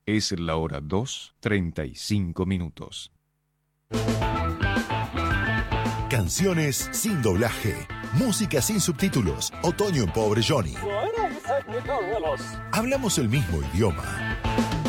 Es la hora 2:35. Canciones sin doblaje, música sin subtítulos, otoño en Pobre Johnny. Hablamos el mismo idioma.